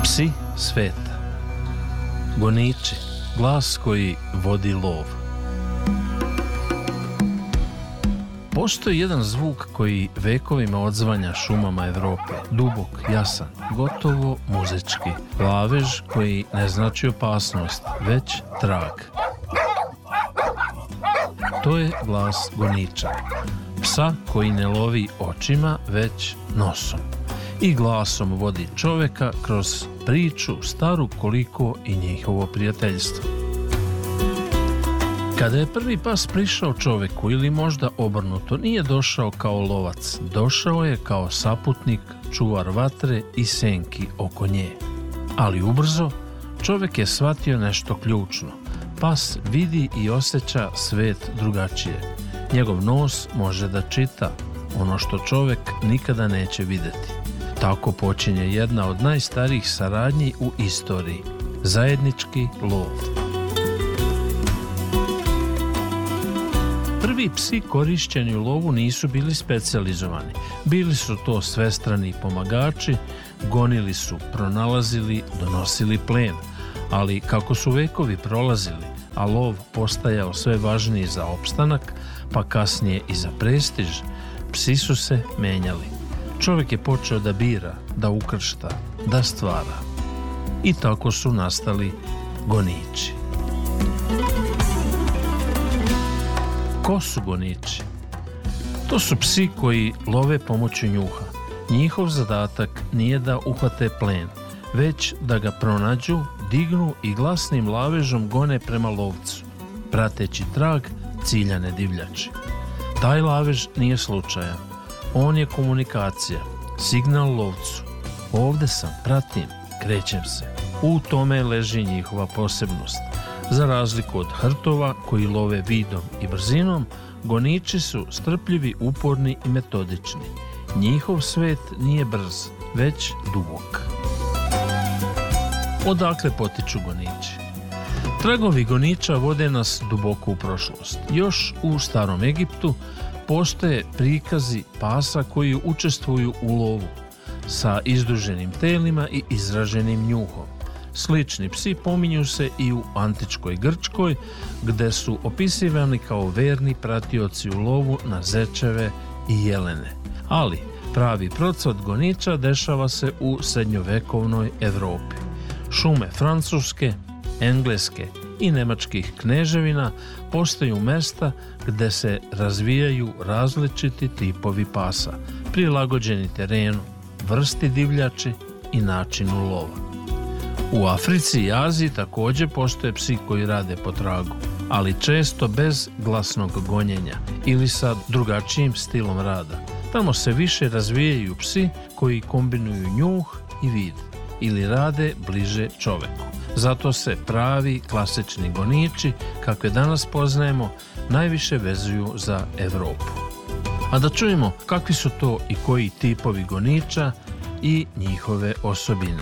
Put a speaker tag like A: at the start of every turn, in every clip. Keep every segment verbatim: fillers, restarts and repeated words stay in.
A: Psi sveta. Goniči, glas koji vodi lov. Postoji jedan zvuk koji vekovima odzvanja šumama Evrope, dubok, jasan, gotovo muzički. Lavež koji ne znači opasnost, već trag. To je glas goniča, psa koji ne lovi očima, već nosom. I glasom vodi čoveka kroz priču staru koliko i njihovo prijateljstvo. Kada je prvi pas prišao čoveku ili možda obrnuto, nije došao kao lovac, došao je kao saputnik, čuvar vatre i senki oko nje. Ali ubrzo čovek je shvatio nešto ključno. Pas vidi i osjeća svet drugačije. Njegov nos može da čita ono što čovek nikada neće videti. Tako počinje jedna od najstarijih saradnji u istoriji. Zajednički lov. Prvi psi korišćeni u lovu nisu bili specijalizovani. Bili su to svestrani pomagači, gonili su, pronalazili, donosili plen. Ali kako su vekovi prolazili, a lov postajao sve važniji za opstanak, pa kasnije i za prestiž, psi su se menjali. Čovjek je počeo da bira, da ukršta, da stvara. I tako su nastali goniči. Ko su goniči? To su psi koji love pomoću njuha. Njihov zadatak nije da uhvate plen, već da ga pronađu, dignu i glasnim lavežom gone prema lovcu, prateći trag ciljane divljači. Taj lavež nije slučajan. On je komunikacija, signal lovcu. Ovde sam, pratim, krećem se. U tome leži njihova posebnost. Za razliku od hrtova koji love vidom i brzinom, goniči su strpljivi, uporni i metodični. Njihov svet nije brz, već dubok. Odakle potiču goniči? Tragovi goniča vode nas duboko u prošlost. Još u starom Egiptu postoje prikazi pasa koji učestvuju u lovu sa izduženim telima i izraženim njuhom. Slični psi pominju se i u antičkoj Grčkoj, gde su opisivani kao verni pratioci u lovu na zečeve i jelene. Ali pravi procvat goniča dešava se u srednjovekovnoj Evropi. Šume Francuske, Engleske i nemačkih kneževina postaju mesta gde se razvijaju različiti tipovi pasa, prilagođeni terenu, vrsti divljači i načinu lova. U Africi i Aziji također postoje psi koji rade po tragu, ali često bez glasnog gonjenja ili sa drugačijim stilom rada. Tamo se više razvijaju psi koji kombinuju njuh i vid ili rade bliže čoveku. Zato se pravi klasični goniči, kakve danas poznajemo, najviše vezuju za Evropu. A da čujemo kakvi su to i koji tipovi goniča i njihove osobine.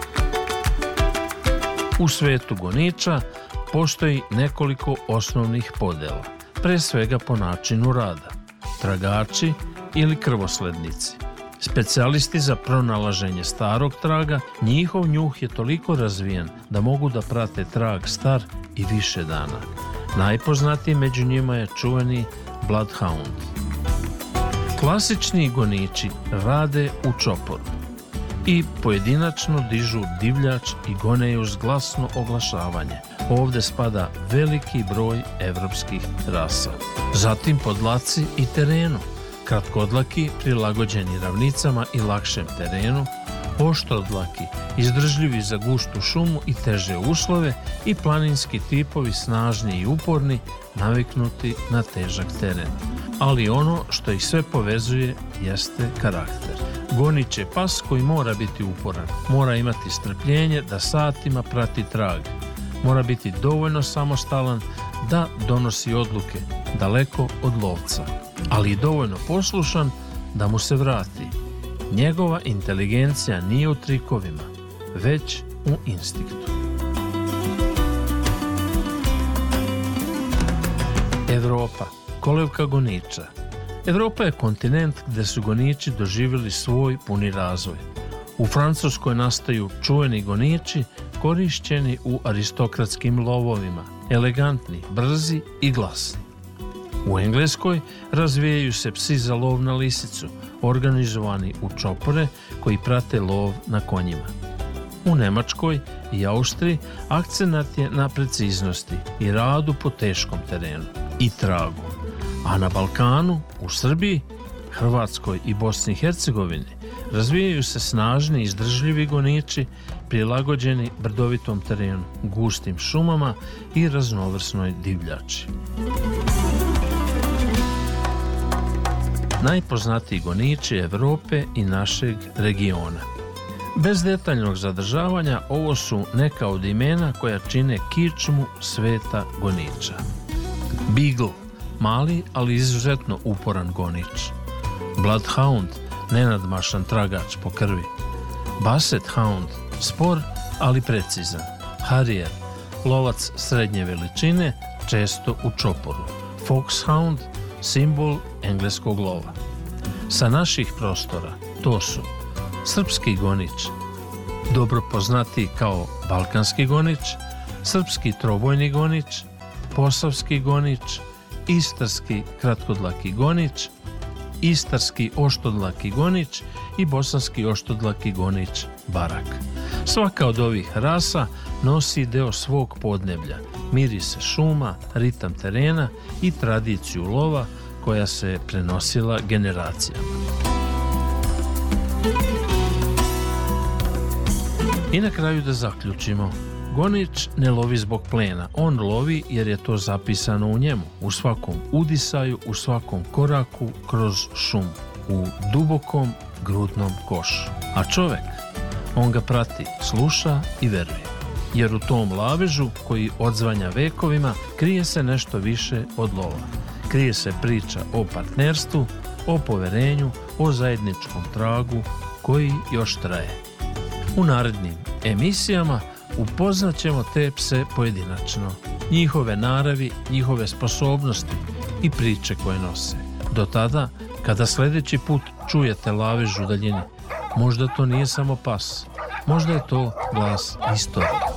A: U svetu goniča postoji nekoliko osnovnih podela, pre svega po načinu rada. Tragači ili krvoslednici. Specijalisti za pronalaženje starog traga, njihov njuh je toliko razvijen da mogu da prate trag star i više dana. Najpoznatiji među njima je čuveni Bloodhound. Klasični goniči rade u čoporu i pojedinačno dižu divljač i gone je uz glasno oglašavanje. Ovde spada veliki broj evropskih rasa. Zatim podlaci i terenu. Kratkodlaki prilagođeni ravnicama i lakšem terenu, oštrodlaki izdržljivi za guštu šumu i teže uslove i planinski tipovi snažni i uporni, naviknuti na težak teren. Ali ono što ih sve povezuje jeste karakter. Gonič je pas koji mora biti uporan, mora imati strpljenje da satima prati trag, mora biti dovoljno samostalan da donosi odluke daleko od lovca, ali i dovoljno poslušan da mu se vrati. Njegova inteligencija nije u trikovima, već u instinktu. Evropa, kolevka goniča. Evropa je kontinent gde su goniči doživjeli svoj puni razvoj. U Francuskoj nastaju čuveni goniči korišćeni u aristokratskim lovovima, elegantni, brzi i glasni. U Engleskoj razvijaju se psi za lov na lisicu, organizovani u čopore koji prate lov na konjima. U Nemačkoj i Austriji akcenat je na preciznosti i radu po teškom terenu i tragu, a na Balkanu, u Srbiji, Hrvatskoj i Bosni i Hercegovini razvijaju se snažni i izdržljivi goniči prilagođeni brdovitom terenu, gustim šumama i raznovrsnoj divljači. Najpoznatiji goniči Evrope i našeg regiona. Bez detaljnog zadržavanja, ovo su neka od imena koja čine kičmu sveta goniča. Beagle, mali ali izuzetno uporan gonič. Bloodhound, nenadmašan tragač po krvi. Basset Hound, spor ali precizan. Harrier, lovac srednje veličine, često u čoporu. Foxhound, simbol engleskog lova. Sa naših prostora to su srpski gonič, dobro poznati kao balkanski gonič, srpski trobojni gonič, posavski gonič, istarski kratkodlaki gonič, istarski oštodlaki gonič i bosanski oštodlaki gonič barak. Svaka od ovih rasa nosi deo svog podneblja, mirise šuma, ritam terena i tradiciju lova koja se prenosila generacijama. I na kraju da zaključimo. Gonič ne lovi zbog plena, on lovi jer je to zapisano u njemu, u svakom udisaju, u svakom koraku kroz šumu, u dubokom grudnom košu. A čovek, on ga prati, sluša i veruje, jer u tom lavežu koji odzvanja vekovima krije se nešto više od lova. Krije se priča o partnerstvu, o poverenju, o zajedničkom tragu koji još traje. U narednim emisijama upoznat ćemo te pse pojedinačno, njihove naravi, njihove sposobnosti i priče koje nose. Do tada, kada sljedeći put čujete lavež u daljini, možda to nije samo pas, možda je to glas istorije.